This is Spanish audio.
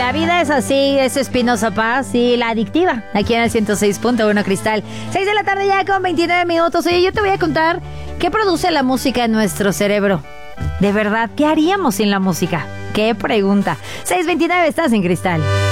La vida es así, es Espinosa Paz y la adictiva, aquí en el 106.1 Cristal. 6 de la tarde ya con 29 minutos. Oye, yo te voy a contar qué produce la música en nuestro cerebro. De verdad, ¿qué haríamos sin la música? ¡Qué pregunta! 6:29, estás en Cristal.